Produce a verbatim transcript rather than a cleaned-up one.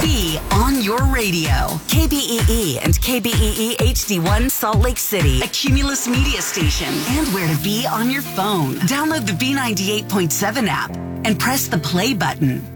Be on your radio. K B E E and K B E E H D one Salt Lake City, a Cumulus media station, and where to be on your phone. Download the B ninety-eight point seven app and press the play button.